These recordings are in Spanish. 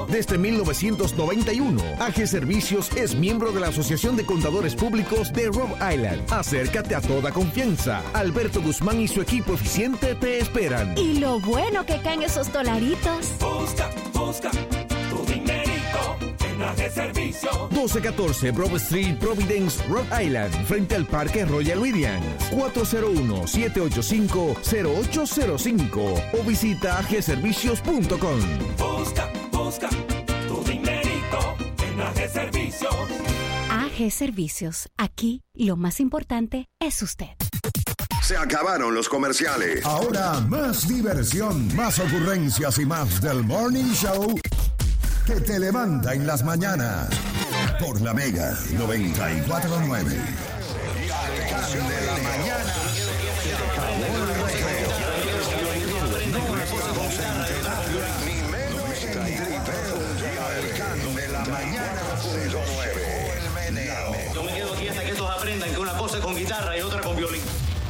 desde 1991. AG Servicios es miembro de la Asociación de Contadores Públicos de Rhode Island. Acércate a toda confianza. Alberto Guzmán y su equipo eficiente te esperan. Y lo bueno que caen esos dolaritos. Busca tu dinerito en AG Servicios. 1214 Broad Street, Providence, Rhode Island, frente al Parque Royal Williams. 401-785-0805 o visita agservicios.com. Busca tu dinerito en AG Servicios. AG Servicios. Aquí lo más importante es usted. Se acabaron los comerciales. Ahora más diversión, más ocurrencias y más del Morning Show que te levanta en las mañanas. Por la Mega 94.9. De la mañana. Se acabó el recreo. No podemos enterar ni menos en tripeo. De la mañana. Yo me quedo aquí hasta que estos aprendan que una cosa es con guitarra y otra con violín.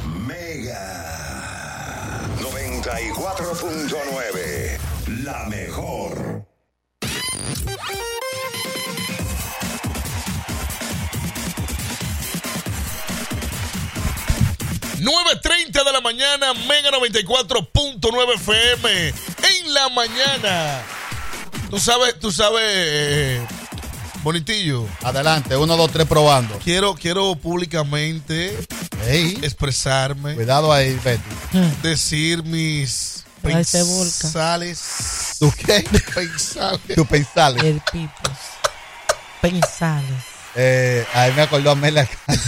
Mega 94.9. La mejor. $9:30 de la mañana, Mega 94.9 FM. En la mañana. Tú sabes, Bonitillo. Adelante, 1, 2, 3 probando. Quiero públicamente expresarme. Cuidado ahí, Betty. Decir mis pensales. ¿Tú qué? Pensales. Tus pensales. El pipo. Pensales. Ahí me acordó Amelia.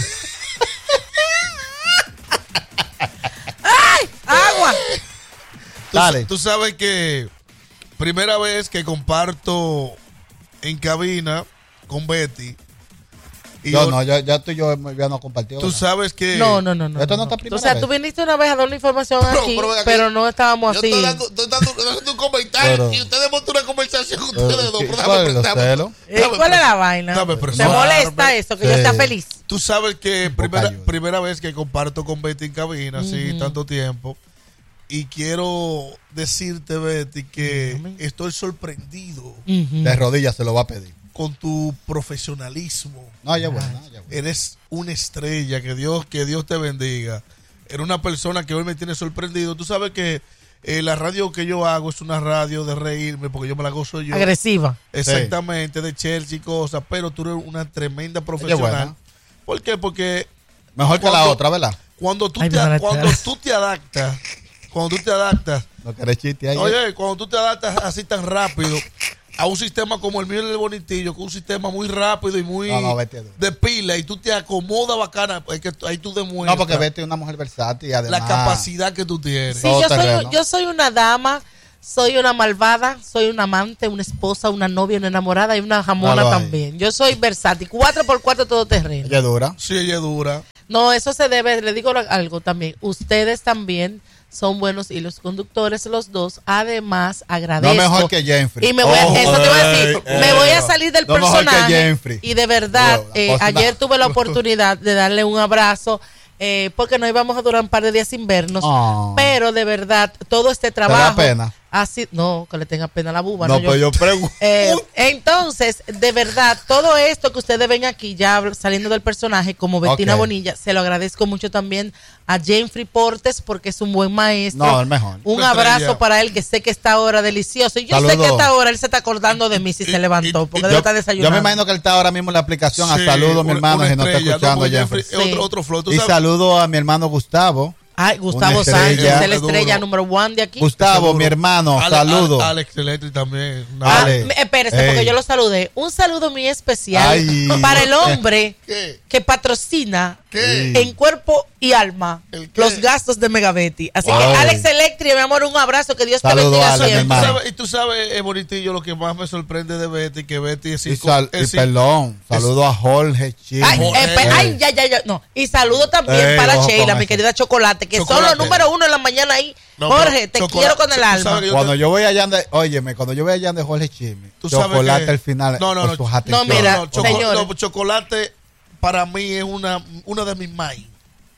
¡Ay! ¡Agua! Dale. Tú sabes que primera vez que comparto en cabina con Betty. Ya tú y yo ya no compartió. Tú sabes que... No. Esto no está primera O sea, vez. tú viniste una vez a dar una información aquí, pero no estábamos así. Yo estoy dando un comentario y ustedes montan una conversación con ustedes dos. ¿Cuál es la vaina? ¿Te molesta eso, que yo esté feliz? Tú sabes que primera vez que comparto con Betty en cabina, así, tanto tiempo. Y quiero decirte, Betty, que estoy sorprendido. De rodillas se lo va a pedir. Con tu profesionalismo. No, ya bueno. Eres una estrella, que Dios te bendiga. Eres una persona que hoy me tiene sorprendido. Tú sabes que la radio que yo hago es una radio de reírme, porque yo me la gozo yo. Agresiva. Exactamente, de Chelsea y cosas, pero tú eres una tremenda profesional. ¿Por qué? Porque... Mejor que la otra, ¿verdad? Cuando tú te adaptas... No querés chiste ahí. Oye, cuando tú te adaptas así tan rápido a un sistema como el mío del Bonitillo, que es un sistema muy rápido y muy de pila, y tú te acomodas bacana, es que ahí tú demuestras. No, porque Betty es una mujer versátil y además la capacidad que tú tienes. Sí, yo soy una dama, soy una malvada, soy una amante, una esposa, una novia, una enamorada y una jamona también. Yo soy versátil, 4x4 todo terreno. Ella es dura. Sí, ella es dura. No, eso se debe, le digo algo también, ustedes también son buenos y los conductores los dos. Además, agradezco. No mejor que Jeffrey. Y me voy eso te voy a decir. Me voy a salir del personaje. Y de verdad, ayer tuve la oportunidad de darle un abrazo. Porque no íbamos a durar un par de días sin vernos. Pero de verdad, todo este trabajo. ¿Te da pena? Así, no, que le tenga pena a la buba. No, pues yo pregunto. Entonces, de verdad, todo esto que ustedes ven aquí, ya saliendo del personaje, como Bettina Bonilla, se lo agradezco mucho también a Jeffrey Portes, porque es un buen maestro. No, el mejor. Un abrazo para él, que sé que está ahora delicioso. Y yo sé que esta hora él se está acordando de mí si se levantó, porque debe estar desayunando. Yo me imagino que él está ahora mismo en la aplicación. Sí, saludo a mi hermano, si no está escuchando, Jeffrey. Otro flow. Y saludo a mi hermano Gustavo. Ay, Gustavo Sánchez, es la estrella número 1 de aquí. Gustavo, mi hermano, saludo. Alex Electric también. Espérese, porque yo lo saludé. Un saludo muy especial para el hombre que patrocina en cuerpo y alma los gastos de Megabetti. Así que Alex Electric, mi amor, un abrazo, que Dios te bendiga siempre. Y tú sabes, Bonitillo, lo que más me sorprende de Betty, que Betty es perdón, saludo a Jorge Chile. No. Y saludo también para Sheila, mi querida Chocolate, que son los número 1 en la mañana ahí. Jorge, te quiero con el alma. Cuando yo voy allá de Jorge Chime, Chocolate al final. No, mira, señor. Chocolate para mí es una de mis main.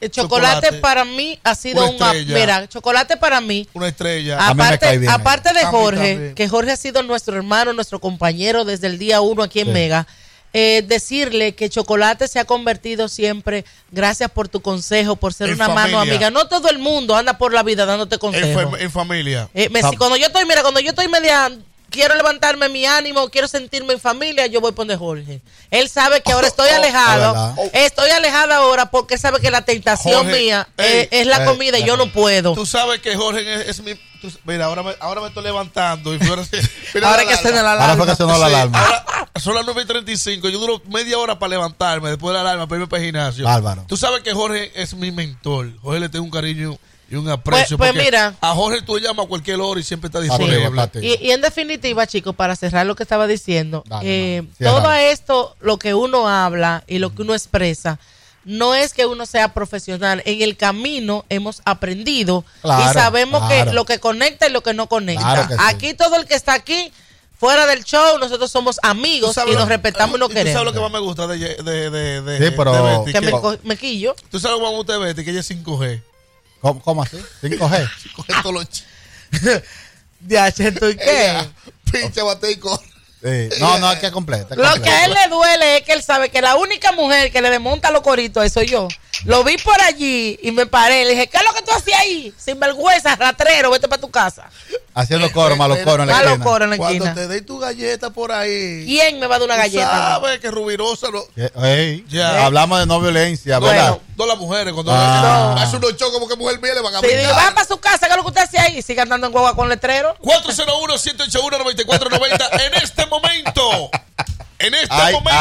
Chocolate para mí ha sido mira, Chocolate para mí una estrella. Aparte de Jorge, que Jorge ha sido nuestro hermano, nuestro compañero desde el día 1 aquí en Mega. Decirle que Chocolate se ha convertido siempre, gracias por tu consejo, por ser una mano amiga. No todo el mundo anda por la vida dándote consejos. En familia. Cuando yo estoy media, quiero levantarme mi ánimo, quiero sentirme en familia, yo voy por donde Jorge. Él sabe que ahora estoy alejado. Estoy alejada ahora porque sabe que la tentación Jorge, mía es la comida y yo no puedo. Tú sabes que Jorge es mi... Mira, ahora me estoy levantando. Y ahora que suena la alarma. Ahora fue que sonó la alarma. Ahora son las 9:35. Yo duro media hora para levantarme después de la alarma para irme para el gimnasio. Bárbaro. Tú sabes que Jorge es mi mentor. Jorge le tengo un cariño y un aprecio. Pues mira. A Jorge tú llamas a cualquier hora y siempre está disponible. Y en definitiva, chicos, para cerrar lo que estaba diciendo, todo esto, lo que uno habla y lo que uno expresa, no es que uno sea profesional. En el camino hemos aprendido y sabemos que lo que conecta y lo que no conecta. Aquí todo el que está aquí, fuera del show, nosotros somos amigos y nos respetamos y nos queremos. ¿Tú sabes lo que más me gusta de pero Betty? Que me quillo. ¿Tú sabes lo que más me gusta de Betty? Que ella es 5G. ¿Cómo así? 5G. 5G todos los ya, ¿tú y qué? Pinche bate y corre. No, es que completa. Lo que a él le duele es que él sabe que la única mujer que le desmonta los coritos soy yo. Lo vi por allí y me paré. Le dije, ¿qué es lo que tú hacías ahí? Sinvergüenza, ratrero, vete para tu casa. Haciendo coro, malos coros en la esquina. Cuando te dé tu galleta por ahí. ¿Quién me va a dar una galleta? Sabes que Rubirosa hablamos de no violencia, ¿verdad? No las mujeres. Cuando hace unos shows como que mujer mía le van a brincar. Si va para su casa, ¿qué es lo que usted hacía ahí? Sigue andando en guagua con letrero. 401-781-9490 en este momento. En este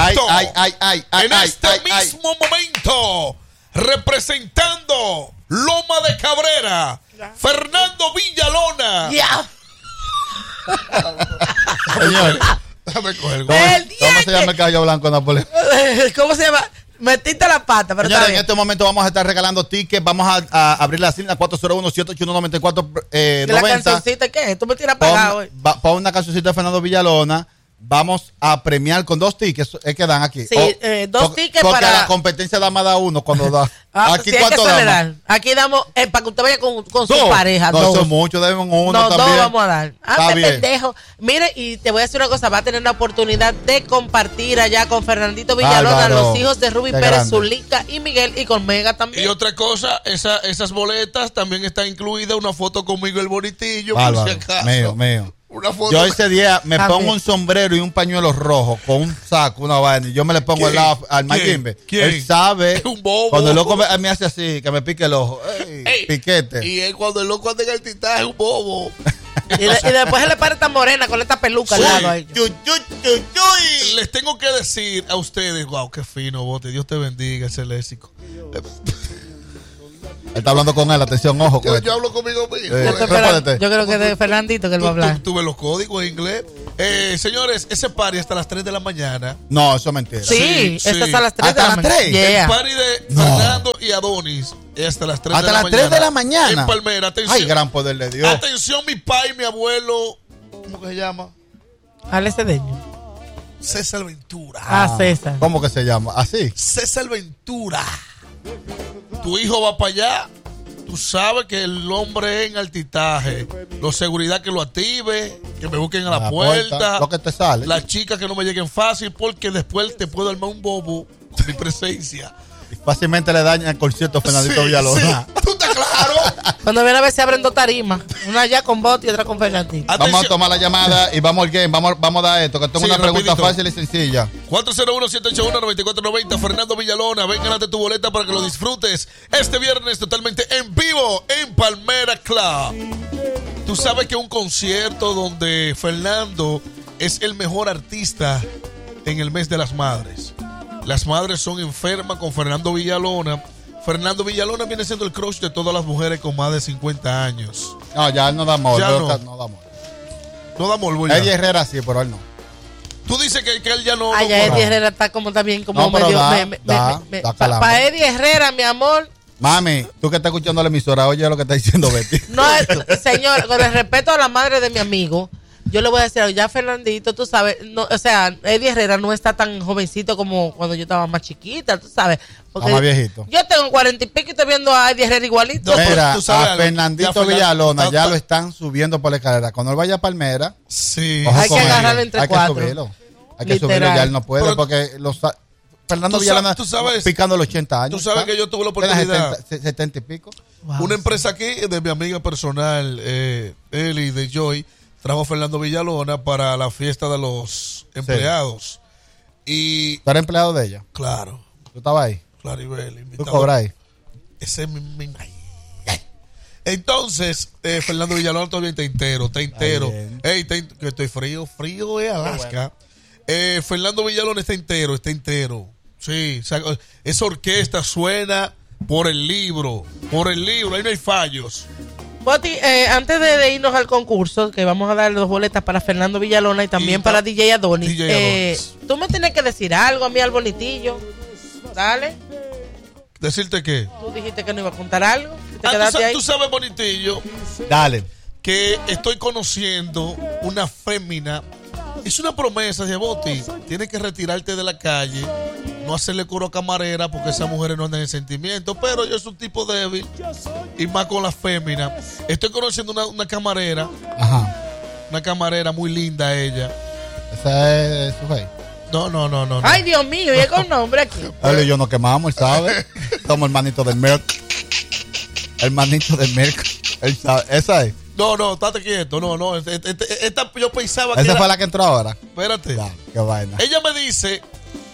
mismo momento. Representando Loma de Cabrera, Fernando Villalona. Señor, déjame coger. ¿Cómo se llama el caballo blanco Napoleón? ¿Cómo se llama? Metiste la pata. Pero señores, en este momento vamos a estar regalando tickets. Vamos a abrir la línea 401-781-9490. ¿La cancioncita qué? Tú me tiras pegado. Pon una cancioncita de Fernando Villalona. Vamos a premiar con 2 tickets que dan aquí. Sí, 2 tickets porque la competencia da más da uno cuando da. Aquí cuánto damos. Aquí damos para que usted vaya con su pareja. No, son muchos, deben uno también. No, 2 vamos a dar. Qué pendejo. Mire, y te voy a decir una cosa, va a tener una oportunidad de compartir allá con Fernandito Villalona, los hijos de Ruby Pérez, Zulica y Miguel, y con Mega también. Y otra cosa, esas boletas también está incluida una foto conmigo el bonitillo, por si acaso. Mío. Yo ese día me pongo un sombrero y un pañuelo rojo con un saco, una vaina, y yo me le pongo al lado al Mayimbe. Él sabe. Es un bobo. Cuando el loco me hace así, que me pique el ojo. Piquete. Y él, cuando el loco anda en el titaje, es un bobo. y después se le para esta morena con esta peluca al lado a ellos. Les tengo que decir a ustedes, wow, qué fino, Bote. Dios te bendiga, ese léxico. Él está hablando con él, atención, ojo. Yo hablo conmigo mismo. Yo creo que es de Fernandito que él va a hablar. Tú ves los códigos en inglés. Señores, ese party hasta las 3 de la mañana. No, eso es mentira. Sí, esto es a las 3 de la mañana. El party de Fernando y Adonis es hasta las 3 de la mañana. Hasta las 3 de la mañana. En Palmera, atención. Ay, gran poder de Dios. Atención, mi pai y mi abuelo. ¿Cómo que se llama? Alex Cedeño. César Ventura. César. ¿Cómo que se llama? ¿Así? César Ventura. Tu hijo va para allá. Tú sabes que el hombre es en altitaje. Los seguridad que lo active, que me busquen a la puerta. Lo que te sale. Las chicas que no me lleguen fácil, porque después te puedo armar un bobo con mi presencia. Y fácilmente le dañan el concierto a Fernandito Villalona. ¿Tú estás claro? Cuando viene a ver se abren 2 tarimas. Una allá con Bot y otra con Fernandito. Vamos a tomar la llamada y vamos al game. Vamos a dar esto, que tengo una pregunta fácil y sencilla. 401-781-9490. Fernando Villalona, ven, gánate tu boleta para que lo disfrutes este viernes totalmente en vivo en Palmera Club. Tú sabes que un concierto donde Fernando es el mejor artista en el mes de las madres. Las madres son enfermas con Fernando Villalona. Fernando Villalona viene siendo el crush de todas las mujeres con más de 50 años. No, ya él no da amor. Ya no da amor. No da amor, Eddie Herrera sí, pero él no. Tú dices que él ya no. Ya Eddie Herrera está como también como medio. Para Eddie Herrera, mi amor. Mami, tú que estás escuchando la emisora, oye lo que está diciendo Betty. No, señor, con el respeto a la madre de mi amigo, Yo le voy a decir algo, ya Fernandito, tú sabes, no, o sea, Eddie Herrera no está tan jovencito como cuando yo estaba más chiquita, tú sabes. Porque más viejito. Yo tengo 40 y pico y estoy viendo a Eddie Herrera igualito. Mira, tú sabes a Fernandito Villalona ya lo están subiendo por la escalera. Cuando él vaya a Palmera, sí, hay que agarrarlo entre cuatro. Hay que subirlo, ya él no puede. Pero, porque Fernando Villalona picando los 80 años. Tú sabes que yo tuve la oportunidad. 70 y pico. Wow. Una empresa aquí de mi amiga personal, Eli de Joy, trajo a Fernando Villalona para la fiesta de los empleados. Y ¿tú eres empleado de ella? Claro. ¿Tú estabas ahí? Claribel. ¿Tú cobras ahí? Ese es mi. Entonces, Fernando Villalona todavía está entero. Ey, que estoy frío es Alaska. Bueno. Fernando Villalona está entero. Sí, o sea, esa orquesta suena por el libro, ahí no hay fallos. Boti, antes de irnos al concurso, que vamos a dar 2 boletas para Fernando Villalona y también para DJ Adonis, tú me tienes que decir algo a mí al bonitillo. Dale. ¿Decirte qué? Tú dijiste que no iba a contar algo. Tú sabes, bonitillo. Dale. Que estoy conociendo una fémina. Es una promesa de Boti. Tienes que retirarte de la calle, no hacerle coro a camarera, porque esas mujeres no andan en sentimiento. Pero yo soy un tipo débil, y más con la fémina. Estoy conociendo una camarera. Ajá. Una camarera muy linda ella. ¿Esa es su rey? No. Ay, Dios mío, y es con nombre aquí. Él y yo nos quemamos, él sabe. Somos hermanitos del Merck. Hermanito del Merck. Él sabe. ¿Esa es? No, estate quieto. No. Esta yo pensaba que ¿esa fue la que entró ahora? Espérate. Ya, qué vaina. Ella me dice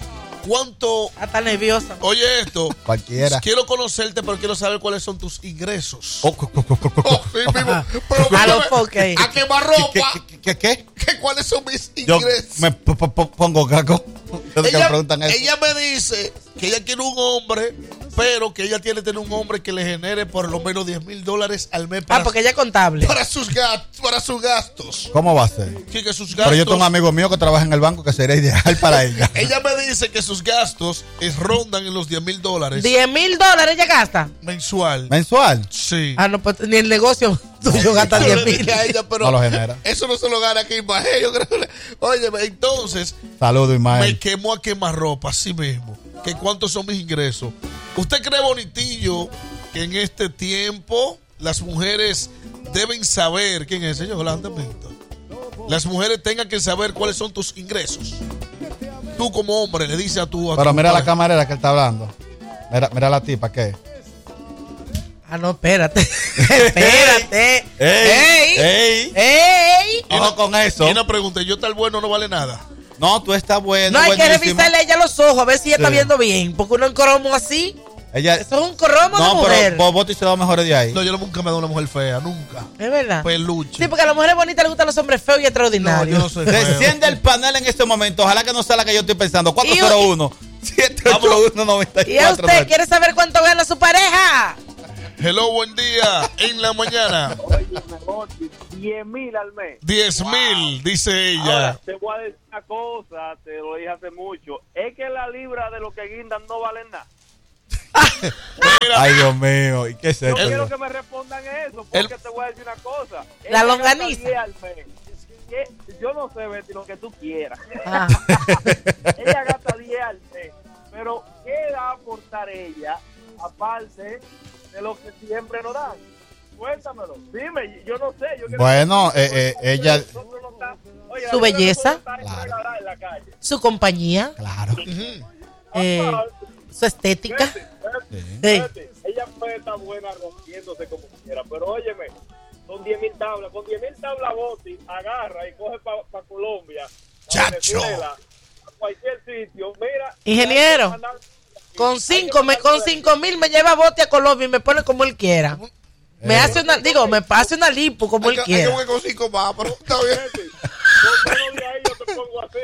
cuánto. Está nerviosa. Oye esto. Cualquiera. Quiero conocerte, pero quiero saber cuáles son tus ingresos. Sí, mismo. Pero a los foques. ¿A quemar ropa? ¿Qué? ¿Cuáles son mis ingresos? Yo me pongo caco. Ella me dice que ella quiere un hombre, pero que ella tiene que tener un hombre que le genere por lo menos $10,000 al mes. Porque ella es contable. Para sus gastos. ¿Cómo va a ser? Sí, que sus gastos. Pero yo tengo un amigo mío que trabaja en el banco que sería ideal para ella. Ella me dice que sus gastos rondan en los $10,000. $10,000 ella gasta. ¿Mensual? Sí. No, pues ni el negocio tuyo gasta 10,000. No lo genera. Eso no se lo gana aquí, Imael. Yo creo. Oye, entonces. Saludos, Imael. Me quemo a quemarropa, así mismo. ¿Que cuántos son mis ingresos? ¿Usted cree, bonitillo, que en este tiempo las mujeres deben saber quién es el señor Yolanda Pinto? Las mujeres tengan que saber cuáles son tus ingresos. Tú como hombre le dices a tu... Pero mira la camarera que él está hablando. Mira la tipa, ¿qué? No, espérate. Espérate. ¡Ey! Ojo con eso. Y no pregunte, ¿yo tal bueno no vale nada? No, tú estás bueno. No, hay que revisarle a ella los ojos a ver si ella está viendo bien. Porque uno en cromo así. Eso es un cromo de mujer. No, pero Boti se da mejores de ahí. No, yo nunca me he dado una mujer fea, nunca. Es verdad. Peluche. Sí, porque a las mujeres bonitas les gustan los hombres feos y extraordinarios. No, yo no soy feo. Desciende el panel en este momento. Ojalá que no sea la que yo estoy pensando. 401-781-94. ¿Y a usted quiere saber cuánto gana su pareja? Hello, buen día. En la mañana. Oye, mejor 10,000 al mes. 10,000, dice ella. Ahora, te voy a decir una cosa, te lo dije hace mucho. Es que la libra de lo que guindan no valen nada. Ay, Dios mío. ¿Y qué es esto? Yo quiero que me respondan eso, porque te voy a decir una cosa. La longaniza. Yo no sé, Betty, lo que tú quieras. Ella gasta 10 al mes. Pero, ¿qué va a aportar ella, aparte de lo que siempre nos dan? Cuéntamelo. Dime, yo no sé. Bueno, ella... Su belleza. Claro. Su compañía. Claro. Su estética. Ella puede estar buena rompiéndose como quiera, pero óyeme, son 10,000 tablas. Con 10,000 tablas, Boti agarra y coge para Colombia, a Venezuela, a cualquier sitio. Mira, ingeniero, con 5,000 me lleva Boti a Colombia y me pone como él quiera. Me hace una lipo como él quiera. Hay que con 5 más, pero está bien. Yo te pongo así.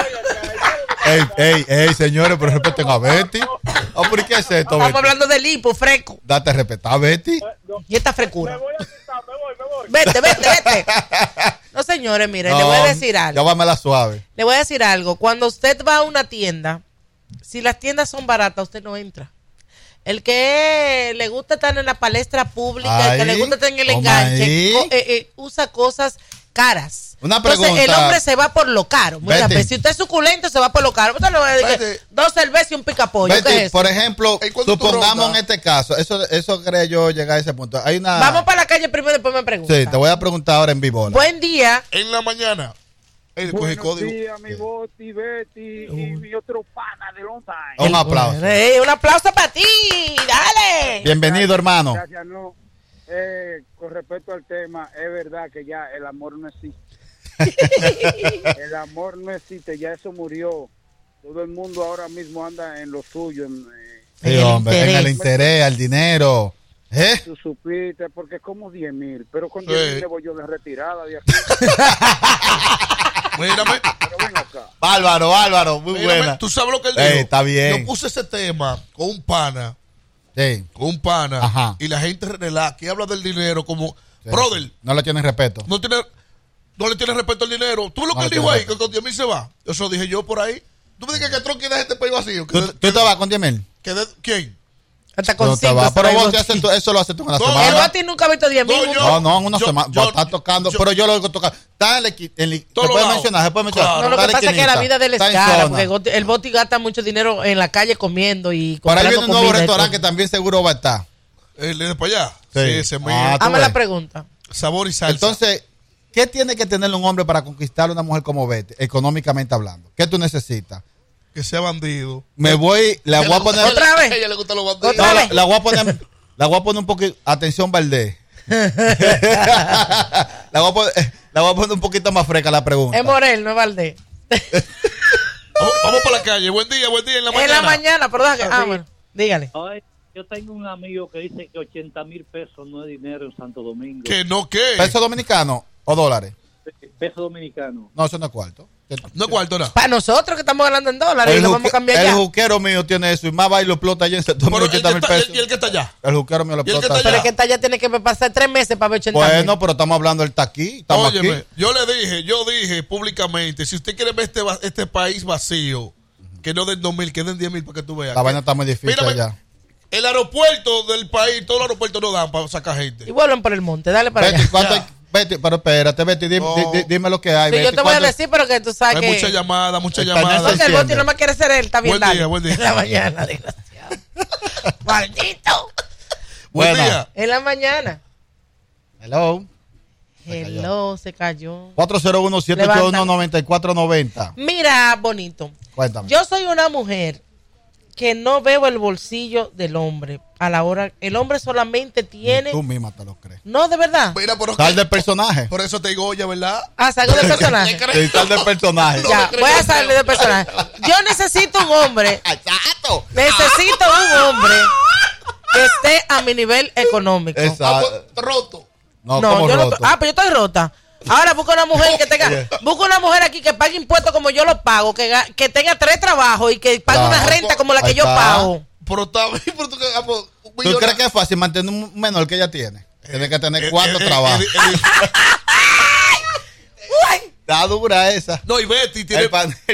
Ey, señores, pero respeten a Betty. ¿Por qué es esto, Estamos Betty? hablando de lipo, fresco. Date a respetar a Betty. Y esta frescura. Me voy a quitar, me voy. Vete. No, señores, miren, le voy a decir algo. Llámamela suave. Le voy a decir algo. Cuando usted va a una tienda, si las tiendas son baratas, usted no entra. El que le gusta estar en la palestra pública, el que le gusta estar en el enganche, usa cosas caras. Una pregunta. Entonces el hombre se va por lo caro. Muchas veces. Si usted es suculento, se va por lo caro. Usted no va a decir 2 cervezas y un picapollo. Betty, ¿qué es eso? por ejemplo, supongamos en este caso, eso creo yo llegar a ese punto. Hay una... Vamos para la calle primero y después me pregunta. Sí, te voy a preguntar ahora en vivo. Buen día. En la mañana. Buenos días, mi Boti, Betty y mi otro pana de Long Time. Un aplauso. Un aplauso para ti. Dale. Bienvenido, hermano. Gracias, no. Con respecto al tema, es verdad que ya el amor no existe. El amor no existe, ya eso murió. Todo el mundo ahora mismo anda en lo suyo. Sí, hombre, en el interés, el dinero. Tú supiste, porque es como 10,000, pero con 10,000 voy yo de retirada de aquí. Mírame. Pero ven acá. Bárbaro, muy Mírame, buena. ¿tú sabes lo que él dijo? Está bien. Yo puse ese tema con un pana. Sí. Con un pana. Ajá. Y la gente relaja, que habla del dinero como, brother. No le tienen respeto. No le tiene respeto al dinero. ¿Tú ves lo que él dijo ahí? Que con 10,000 se va. Eso lo dije yo por ahí. ¿Tú me dices que Tron quiere este país vacío? ¿Tú te vas con 10,000? ¿Quién? Hasta con 5. Pero vos eso lo haces tú en una semana. El Boti nunca ha visto 10,000. No, en una semana. Está tocando, pero yo lo digo tocar. Está se puede mencionar. Claro. No, lo que pasa es que la vida de él es cara, porque el Boti gasta mucho dinero en la calle comiendo y por ahí viene un nuevo restaurante que también seguro va a estar. ¿El de para allá? Sí. Hazme la pregunta. Sabor y salsa. Entonces, ¿qué tiene que tener un hombre para conquistar a una mujer como Betty, económicamente hablando? ¿Qué tú necesitas? Que sea bandido. Le voy a poner... ¿Otra vez? A ella le gustan los bandidos. ¿Otra vez? La voy a poner un poquito... Atención, Valdés. la voy a poner un poquito más fresca la pregunta. Es Morel, no es Valdés. Vamos por la calle. Buen día en la mañana. En la mañana, pero bueno, dígale. Ay, yo tengo un amigo que dice que 80,000 pesos no es dinero en Santo Domingo. ¿Que no qué? ¿Pesos dominicanos o dólares? Peso dominicano. No, eso no es cuarto. No es cuarto, ¿no? Para nosotros que estamos hablando en dólares y lo vamos a cambiar ya. El juquero mío tiene eso y más va y lo explota allá en 80,000 pesos. ¿Y el que está allá? El juquero mío lo explota. Pero el que está allá tiene que pasar 3 meses para ver 80,000. Bueno, pero estamos hablando, él está aquí. Óyeme, aquí. yo dije públicamente, si usted quiere ver este país vacío, que no den 2,000, que den 10,000 para que tú veas. La vaina está muy difícil allá. El aeropuerto del país, todos los aeropuertos no dan para sacar gente. Y vuelven por el monte, dale para allá. Betty, pero espérate, Betty, dime lo que hay. Sí, Betty, yo te voy a decir, pero que tú sabes hay que... mucha llamada. Porque el Boti no me quiere ser él, está bien. Buen día. En la mañana, desgraciado. Maldito. Buen día. En la mañana. Hello, se cayó. 401-781-9490. Mira, bonito. Cuéntame. Yo soy una mujer que no veo el bolsillo del hombre a la hora. El hombre solamente tiene... Tú misma te lo crees. No, de verdad. Mira, sal del personaje. Por eso te digo, oye, ¿verdad? Salgo del personaje. Sí, sal del personaje. Ya, voy a salir del personaje. Yo necesito un hombre. Necesito un hombre que esté a mi nivel económico. Exacto. Roto. No, yo roto. pues yo estoy rota. Ahora busco una mujer que tenga, busco una mujer aquí que pague impuestos como yo los pago, que tenga 3 trabajos y que pague una renta como la que yo pago. Pero está bien, pero ¿Tú crees que es fácil mantener un menor que ella tiene? Tiene que tener 4 trabajos. Está dura esa. No, y Betty tiene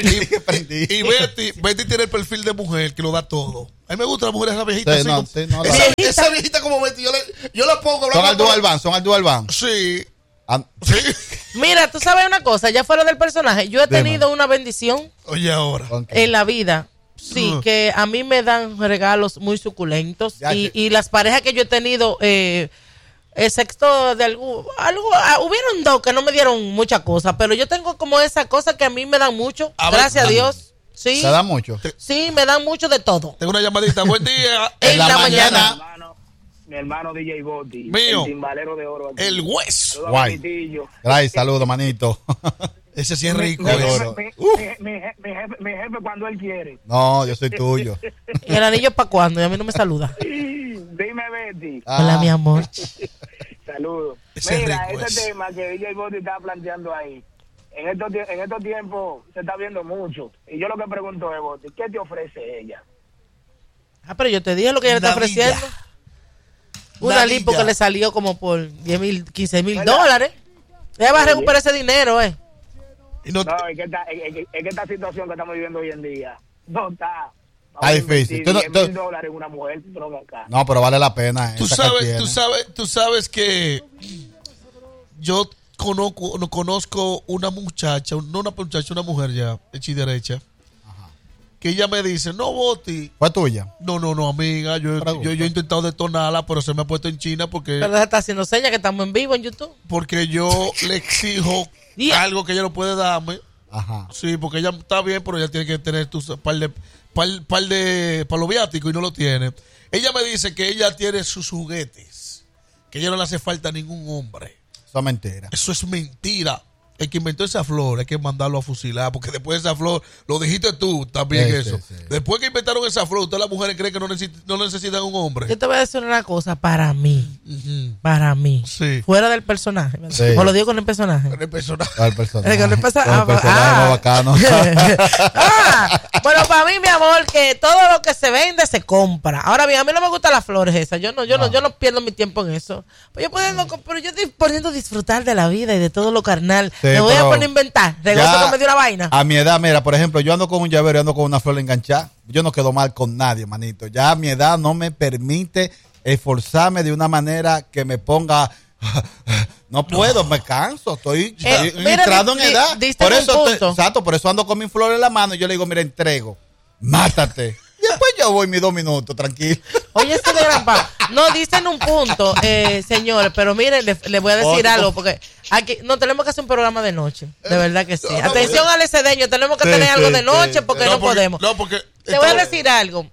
Betty tiene el perfil de mujer que lo da todo. A mí me gusta la mujer esa viejita. Sí, esa viejita como Betty, yo la pongo. Son al dual van. Sí. Mira, tú sabes una cosa, ya fuera del personaje, yo he tenido una bendición. Oye, ahora. En la vida. Sí, que a mí me dan regalos muy suculentos. Y las parejas que yo he tenido, excepto de algo, hubieron 2 que no me dieron muchas cosas, pero yo tengo como esa cosa que a mí me dan mucho, gracias a Dios. Sí. ¿Te da mucho? Sí, me dan mucho de todo. Tengo una llamadita, buen día. En la mañana. Mi hermano DJ Boti. Mío. El timbalero de oro. Aquí. El hueso. Guay. Gracias, saludos, manito. Ese sí es rico. Mi jefe cuando él quiere. No, yo soy tuyo. ¿Y el anillo para cuándo? Y a mí no me saluda. Dime, Betty. Hola, mi amor. Saludos. Mira, ese tema que DJ Boti está planteando ahí, en estos tiempos se está viendo mucho. Y yo lo que pregunto es, Boti, ¿qué te ofrece ella? Pero yo te dije lo que ella le está ofreciendo. Una lipo que le salió como por 10,000, 15,000 dólares. Ella va a recuperar ese dinero, es que esta situación que estamos viviendo hoy en día no está. Está difícil. $10,000 en una mujer, acá. No, pero vale la pena. Tú sabes que yo conozco una muchacha, una mujer ya, hecha y derecha, que ella me dice, no, Boti. ¿Fue tuya? No, amiga, yo he intentado detonarla, pero se me ha puesto en China porque... Pero está haciendo señas que estamos en vivo en YouTube. Porque yo le exijo algo que ella no puede darme. Ajá. Sí, porque ella está bien, pero ella tiene que tener par de palo viático y no lo tiene. Ella me dice que ella tiene sus juguetes, que ella no le hace falta a ningún hombre. Eso es mentira. Eso es mentira. El que inventó esa flor hay que mandarlo a fusilar, porque después de esa flor, lo dijiste tú también eso. Sí. Después que inventaron esa flor, todas las mujeres creen que no necesitan un hombre. Yo te voy a decir una cosa, para mí, sí. Fuera del personaje. Sí. O lo digo con el personaje. Con el personaje. Con el personaje. Con el personaje más bacano. Bueno, para mí, mi amor, que todo lo que se vende se compra. Ahora bien, a mí no me gustan las flores esas. Yo no pierdo mi tiempo en eso. Pues pero yo estoy poniendo a disfrutar de la vida y de todo lo carnal. Sí, me voy a poner a inventar. Regoso que me dio una vaina. A mi edad, mira, por ejemplo, yo ando con un llavero y ando con una flor enganchada. Yo no quedo mal con nadie, manito. Ya a mi edad no me permite esforzarme de una manera que me ponga... No puedo, me canso. Estoy entrando en edad. Por eso, exacto, por eso ando con mi flor en la mano y yo le digo, mira, entrego. Mátate. Y después yo voy mis 2 minutos, tranquilo. Oye, este de gran pa. No, dicen un punto, señores, pero miren, le voy a decir algo, porque aquí no tenemos que hacer un programa de noche, de verdad que sí. Atención al cedeño, tenemos que tener algo de noche porque no podemos. Te voy a decir algo,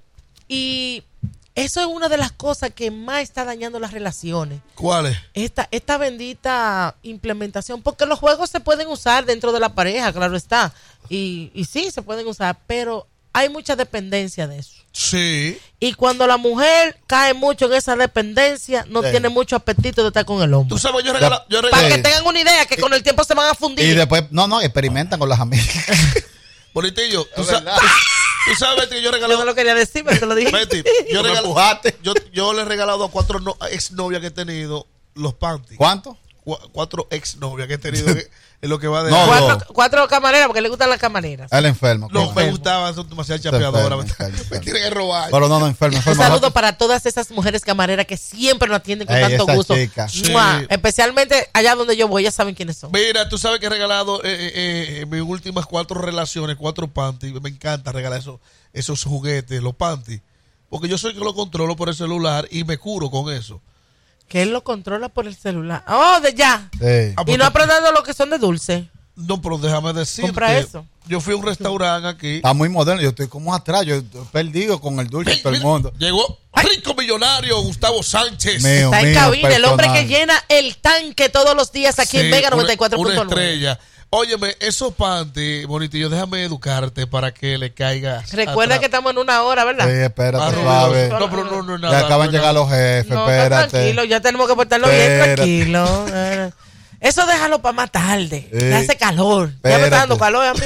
y eso es una de las cosas que más está dañando las relaciones. ¿Cuál es? Esta bendita implementación, porque los juegos se pueden usar dentro de la pareja, claro está, y sí, se pueden usar, pero hay mucha dependencia de eso. Sí. Y cuando la mujer cae mucho en esa dependencia, no tiene mucho apetito de estar con el hombre. Tú sabes, yo para que tengan una idea, que con el tiempo se van a fundir. Y después, experimentan con las amigas. Bonitillo, tú sabes que yo regalé. Yo no lo quería decir, pero te lo dije. Betty, yo le he regalado a 4 exnovias que he tenido los panties. ¿Cuánto? 4 exnovias que he tenido en lo que va de... Cuatro camareras, porque le gustan las camareras. El enfermo. No, me gustaban, son demasiado chapeadoras. Me tienen que robar. Pero no, enfermo. Un saludo para todas esas mujeres camareras que siempre nos atienden con tanto gusto. Sí. Especialmente allá donde yo voy, ya saben quiénes son. Mira, tú sabes que he regalado mis últimas 4 relaciones, 4 panties. Me encanta regalar esos juguetes, los panties. Porque yo soy que lo controlo por el celular y me curo con eso. Que él lo controla por el celular. ¡Oh, de ya! Sí. Y no aprendiendo lo que son de dulce. No, pero déjame decir Compra eso. Yo fui a un restaurante aquí. Está muy moderno. Yo estoy como atrás. Yo estoy perdido con el dulce de todo el mundo. Llegó rico millonario Gustavo Sánchez. Está en cabina. El hombre que llena el tanque todos los días aquí en Mega 94.9. Una estrella. Óyeme, esos panties, bonitillo, déjame educarte para que le caigas. Recuerda que estamos en 1 hora, ¿verdad? Sí, espérate, suave. No, pero no, nada. Ya acaban de llegar los jefes, espérate. Tranquilo, ya tenemos que portarlo bien, tranquilo. Eso déjalo para más tarde. Ya hace calor. Espérate. Ya me está dando calor a mí.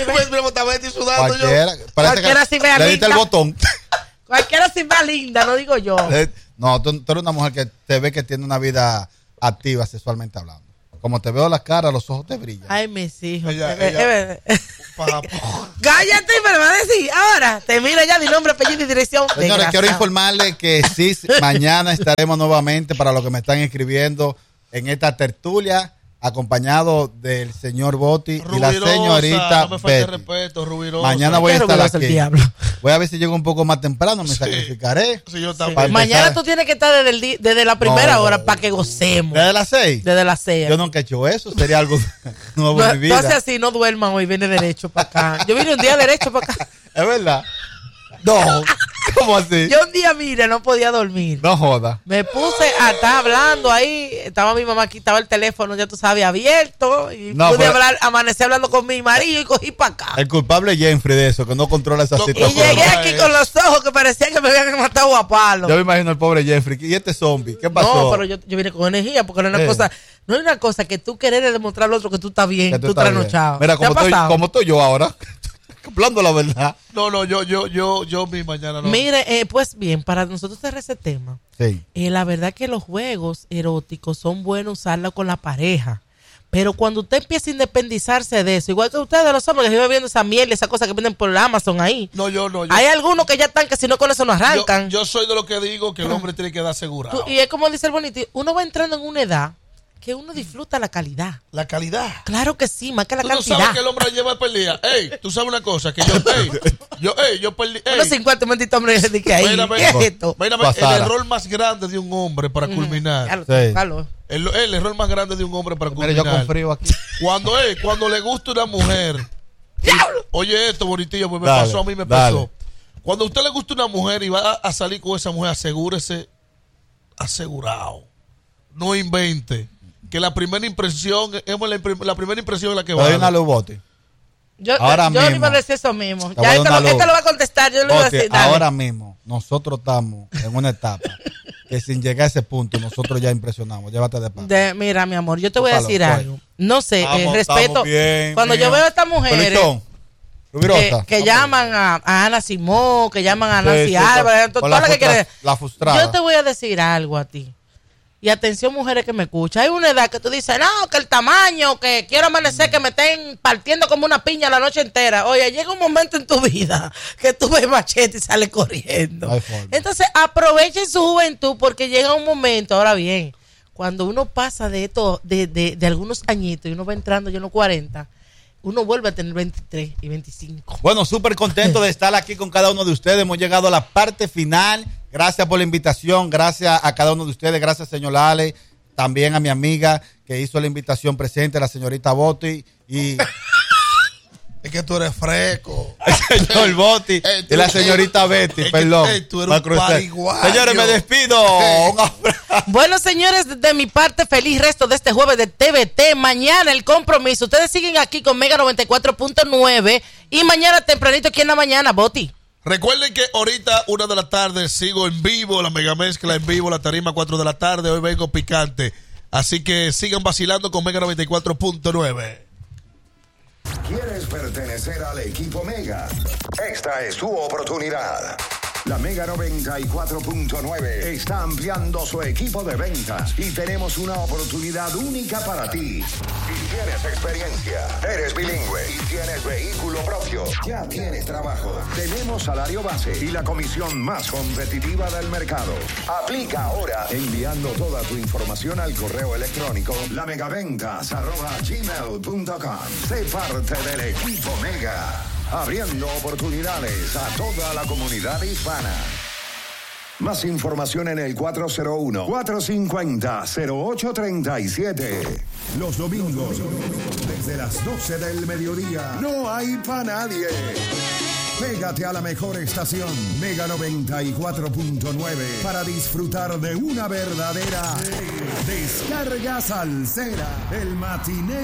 Cualquiera si vea le diste el botón. Cualquiera si vea linda, no digo yo. No, tú eres una mujer que te ve que tiene una vida activa sexualmente hablando. Como te veo la cara, los ojos te brillan. Ay, mis hijos. Ella, cállate, me va a decir. Ahora, te mira ya de nombre, apellido y dirección. Señores, quiero informarles que sí, mañana estaremos nuevamente para los que me están escribiendo en esta tertulia, acompañado del señor Boti y la señorita Betty. Respeto, mañana voy a estar aquí. Voy a ver si llego un poco más temprano, me sacrificaré. Sí, yo también. Mañana tú tienes que estar desde la primera hora para que gocemos. ¿Desde las 6? Desde las 6. Yo nunca he hecho eso, sería algo nuevo en mi vida. Entonces así, no duerman hoy, viene derecho para acá. Yo vine un día derecho para acá. ¿Es verdad? No, ¿cómo así? Yo un día, mire, no podía dormir. No joda. Me puse a estar hablando ahí. Estaba mi mamá aquí, estaba el teléfono, ya tú sabes, abierto. Y pude amanecer hablando con mi marido y cogí para acá. El culpable es Jeffrey de eso, que no controla esa situación. Y llegué aquí con los ojos que parecía que me habían matado a palo. Yo me imagino al pobre Jeffrey. ¿Y este zombie? ¿Qué pasó? No, pero yo vine con energía porque no es una cosa. No es una cosa que tú querer demostrar al otro que tú estás bien, tú trasnochado. Mira, como estoy yo ahora. Hablando la verdad. No, yo mi mañana no. Mire, pues bien, para nosotros cerrar ese tema, sí. La verdad que los juegos eróticos son buenos usarlos con la pareja. Pero cuando usted empieza a independizarse de eso, igual que ustedes los hombres que viven viendo esa miel, esa cosa que venden por Amazon ahí. No, yo. Hay algunos que ya están que si no con eso no arrancan. Yo soy de lo que digo que el hombre tiene que dar segurado. Y es como dice el bonito, uno va entrando en una edad que uno disfruta la calidad. La calidad. Claro que sí, más que la cantidad. Tú sabes que el hombre lleva perdida. Ey, tú sabes una cosa, que yo perdí. Unos 50 momentos, hombre, de que ahí. ¿Qué es esto? Mírame, el error más grande de un hombre para culminar. El error más grande de un hombre para culminar. Mira, yo con frío aquí. Cuando le gusta una mujer. Oye, esto, bonitillo, pues me pasó a mí, me pasó. Cuando a usted le gusta una mujer y va a salir con esa mujer, asegúrese, asegurado. No invente. Que la primera impresión es la primera impresión en la que va. Hay una luz, Boti. Yo le iba a decir eso mismo. Ya esto lo va a contestar. Yo le iba a decir. Ahora mismo, nosotros estamos en una etapa que sin llegar a ese punto, nosotros ya impresionamos. Llévate de paz. Mira, mi amor, yo te voy a decir algo. No sé, respeto. Cuando yo veo a estas mujeres que llaman a Ana Simón, que llaman a Nancy Álvarez, todas las que quieren. La frustrada. Yo te voy a decir algo a ti. Y atención, mujeres que me escuchan. Hay una edad que tú dices, no, que el tamaño, que quiero amanecer, que me estén partiendo como una piña la noche entera. Oye, llega un momento en tu vida que tú ves machete y sales corriendo. Entonces, aprovechen su juventud porque llega un momento, ahora bien, cuando uno pasa de esto, de algunos añitos y uno va entrando ya en los 40, uno vuelve a tener 23 y 25. Bueno, súper contento de estar aquí con cada uno de ustedes. Hemos llegado a la parte final. Gracias por la invitación. Gracias a cada uno de ustedes. Gracias, señor Ale. También a mi amiga que hizo la invitación presente, la señorita Boti. Y es que tú eres fresco. El señor Boti y la señorita Betty, perdón. Tú eres un pariguayo. Señores, me despido. Bueno, señores, de mi parte, feliz resto de este jueves de TVT. Mañana el compromiso. Ustedes siguen aquí con Mega 94.9 y mañana tempranito aquí en la mañana, Boti. Recuerden que ahorita 1 de la tarde sigo en vivo, la mega mezcla en vivo, la tarima 4 de la tarde. Hoy vengo picante. Así que sigan vacilando con Mega 94.9. ¿Quieres pertenecer al equipo Mega? Esta es tu oportunidad. La Mega 94.9 está ampliando su equipo de ventas y tenemos una oportunidad única para ti. Si tienes experiencia, eres bilingüe y tienes vehículo propio, ya tienes trabajo, tenemos salario base y la comisión más competitiva del mercado. Aplica ahora enviando toda tu información al correo electrónico lamegaventas@gmail.com. Sé parte del equipo Mega, abriendo oportunidades a toda la comunidad hispana. Más información en el 401-450-0837. Los domingos, desde las 12 del mediodía, no hay para nadie. Pégate a la mejor estación, Mega 94.9, para disfrutar de una verdadera descarga salsera, el matiné.